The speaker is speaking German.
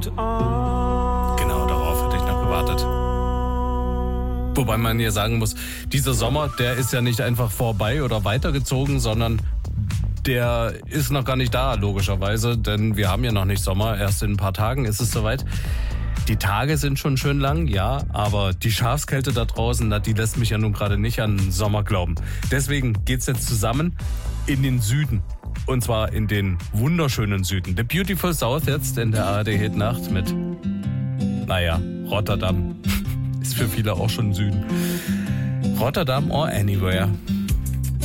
Genau, darauf hatte ich noch gewartet. Wobei man hier sagen muss, dieser Sommer, der ist ja nicht einfach vorbei oder weitergezogen, sondern der ist noch gar nicht da, logischerweise, denn wir haben ja noch nicht Sommer, erst in ein paar Tagen ist es soweit. Die Tage sind schon schön lang, ja, aber die Schafskälte da draußen, die lässt mich ja nun gerade nicht an den Sommer glauben. Deswegen geht's jetzt zusammen in den Süden. Und zwar in den wunderschönen Süden. The Beautiful South jetzt in der ARD-Hit-Nacht mit, Rotterdam. Ist für viele auch schon Süden. Rotterdam or anywhere.